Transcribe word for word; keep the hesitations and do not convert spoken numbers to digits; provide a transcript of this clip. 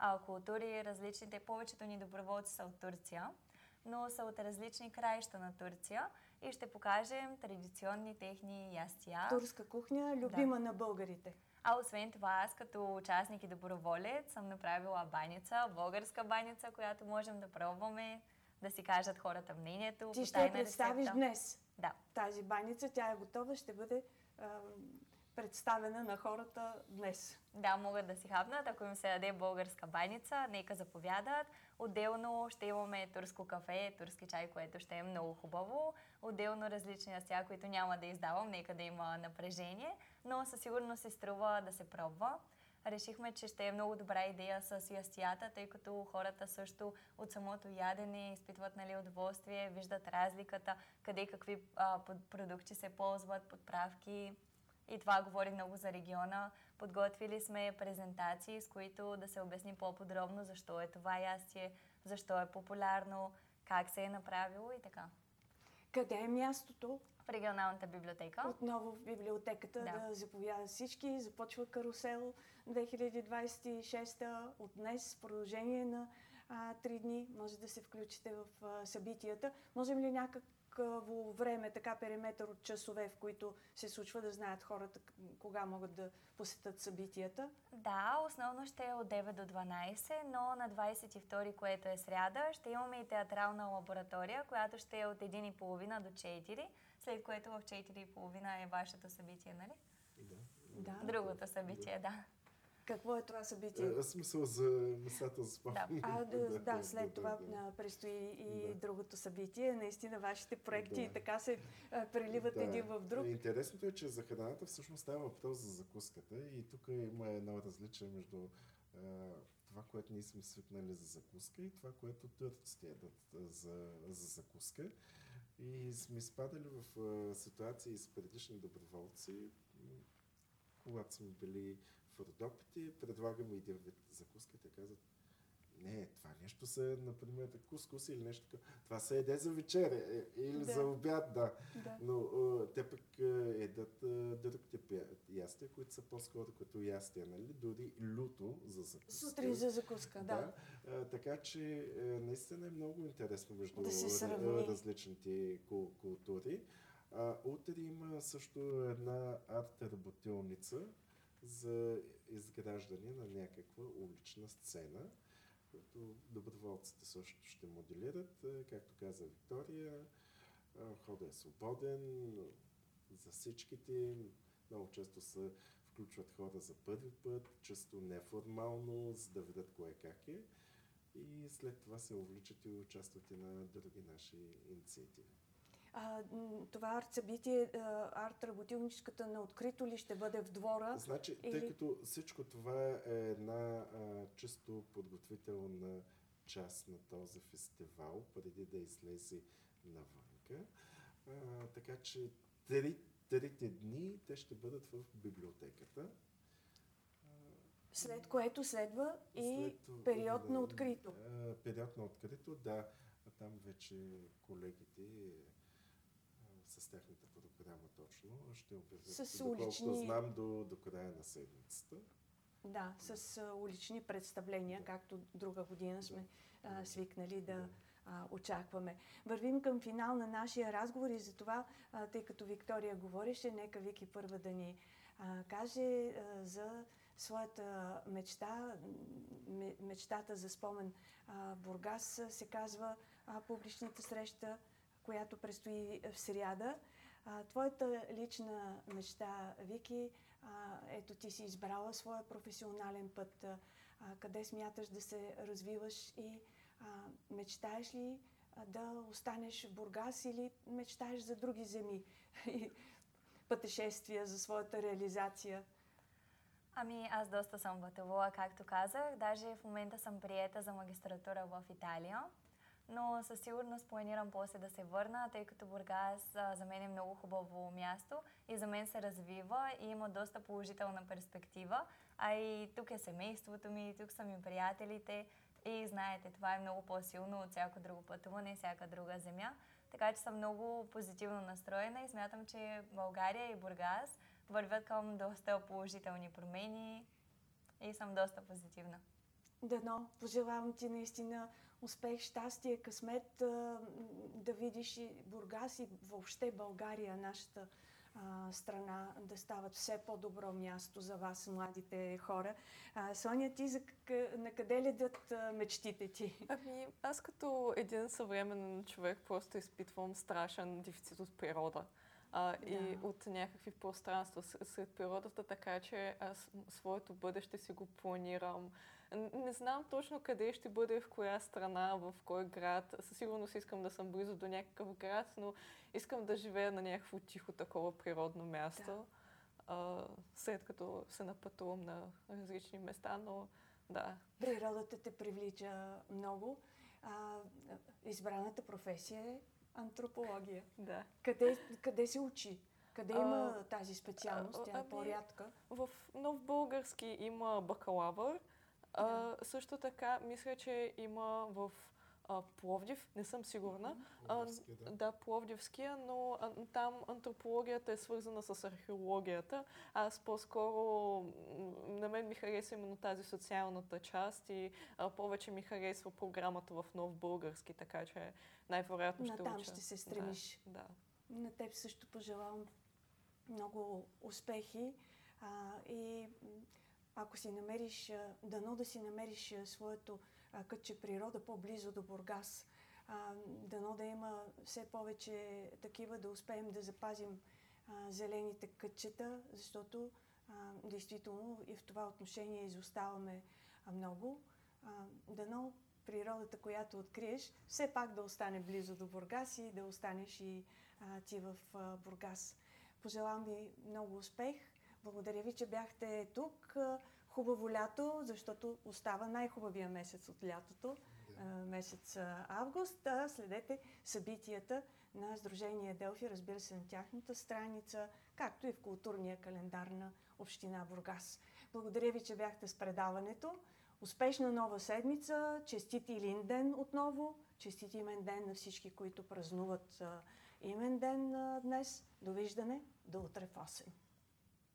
а, култури, различните. Повечето ни доброволци са от Турция, но са от различни краища на Турция и ще покажем традиционни техни ястия. Турска кухня, любима да. на българите. А освен това, аз като участник и доброволец съм направила баница, българска баница, която можем да пробваме, да си кажат хората мнението. Ти ще я представиш рецепта. днес. Да. Тази баница, тя е готова, ще бъде а, представена на хората днес. Да, могат да си хапнат, ако им се даде българска баница, нека заповядат. Отделно ще имаме турско кафе, турски чай, което ще е много хубаво. Отделно различни ястия, които няма да издавам, нека да има напрежение, но със сигурност се струва да се пробва. Решихме, че ще е много добра идея с ястията, тъй като хората също от самото ядене изпитват, нали, удоволствие, виждат разликата, къде какви а, продукти се ползват, подправки. И това говори много за региона. Подготвили сме презентации, с които да се обясни по-подробно защо е това ястие, защо е популярно, как се е направило и така. Къде е мястото? В регионалната библиотека. Отново в библиотеката да, да заповядат всички. Започва Карусел две хиляди двадесет и шеста. От днес, в продължение на а, три дни, може да се включите в а, събитията. Можем ли някакво време, така периметър от часове, в които се случва, да знаят хората кога могат да посетят събитията? Да, основно ще е от девет до дванадесет, но на двадесет и втори, което е сряда, ще имаме и театрална лаборатория, която ще е от една и половина до четири, след което в четири и половина е вашето събитие, нали? Да. Да. Другото събитие, да. да. Какво е това събитие? А, смисъл за месата за спомени. Да. А, да, да, след да, това да, да. предстои и Да. другото събитие. Наистина вашите проекти Да. и така се а, преливат Да. един в друг. Интересното е, че за храната всъщност става въпрос за закуската и тук има едно различие между а, това, което ние сме свикнали за закуска и това, което турците ядат за, за закуска. И сме изпадали в а, ситуации с предишни доброволци, когато сме били в Родопите, предлагаме един вид закуска, те казват: не, това нещо са, например, кускус или нещо такова. Това се еде за вечеря или Да. за обяд, да. Да. Но а, те пък а, едат а, другите ястия, които са по-скоро като ястия, нали? Дори люто за закуска. Сутрин за закуска, да. Да. А, така че а, наистина е много интересно между Да се р- сравни. различните кул- култури. А, утре има също една арт-работилница за изграждане на някаква улична сцена, която доброволците също ще моделират. Както каза Виктория, входът е свободен за всичките. Много често се включват хора за първи път, често неформално, за да видят кое как е. И след това се увличат и участват и на други наши инициативи. А, това арт-събитие, арт-работилничката на открито ли ще бъде в двора? Значи, или... тъй като всичко това е една а, чисто подготвителна част на този фестивал, преди да излезе навънка, а, така че три, трите дни те ще бъдат в библиотеката. След което следва и След, период да, на открито. А, период на открито, да. Там вече колегите с тяхната програма точно ще обявят, С доколкото улични... знам, до, до края на седмицата. Да, с а, улични представления, да. Както друга година сме да. а, свикнали да, да а, очакваме. Вървим към финал на нашия разговор и за това, а, тъй като Виктория говореше, нека Вики първа да ни а, каже а, за своята мечта, мечтата за спомен. А, Бургас се казва а, публичната среща, която предстои в сряда. А, твоята лична мечта, Вики, а, ето ти си избрала своя професионален път. А, къде смяташ да се развиваш и а, мечтаеш ли а, да останеш в Бургас или мечтаеш за други земи и пътешествия за своята реализация? Ами аз доста съм пътувала, както казах. Даже в момента съм приета за магистратура в Италия. Но със сигурност планирам после да се върна, тъй като Бургас а, за мен е много хубаво място и за мен се развива и има доста положителна перспектива. А и тук е семейството ми, тук са ми приятелите и знаете, това е много по-силно от всяко друго пътуване, всяка друга земя. Така че съм много позитивно настроена и смятам, че България и Бургас вървят към доста положителни промени и съм доста позитивна. Дано, пожелавам ти наистина успех, щастие, късмет, а, да видиш и Бургас и въобще България, нашата а, страна, да стават все по-добро място за вас, младите хора. А, Соня, ти за къ- на къде ледят а, мечтите ти? Ами, аз като един съвременен човек просто изпитвам страшен дефицит от природа. А, и Да. от някакви пространства с- сред природата, така че аз м- своето бъдеще си го планирам. Н- Не знам точно къде ще бъде, в коя страна, в кой град. Със сигурност искам да съм близо до някакъв град, но искам да живея на някакво тихо такова природно място, а, след като се напътувам на различни места, но да. Природата те привлича много. А, избраната професия е антропология. Да. Къде, къде се учи? Къде има А, тази специалност? а, Тя е ами, по-рядка. В Нов български има бакалавър. А, Да. също така, мисля, че има в а, Пловдив, не съм сигурна. А, Пловдивски, да. да, Пловдивския, но а, там антропологията е свързана с археологията. Аз по-скоро, м, на мен ми харесва именно тази социалната част и а, повече ми харесва програмата в Нов български, така че най-вероятно ще Натам уча. ще се стремиш. Да, да. На теб също пожелавам много успехи а, и м, ако си намериш, а, дано да си намериш а, своето а, кътче природа по-близо до Бургас, а, дано да има все повече такива, да успеем да запазим а, зелените кътчета, защото а, действително и в това отношение изоставаме а, много. А, дано природата, която откриеш, все пак да остане близо до Бургас и да останеш и а, ти в а, Бургас. Пожелавам ви много успех. Благодаря ви, че бяхте тук. А, Хубаво лято, защото остава най-хубавия месец от лятото, а, месец а, август. А следете събитията на Сдружение Делфи, разбира се, на тяхната страница, както и в културния календар на община Бургас. Благодаря ви, че бяхте с предаването. Успешна нова седмица, честит Илин ден отново, честит имен ден на всички, които празнуват а, имен ден а, днес. Довиждане, до утре в осем.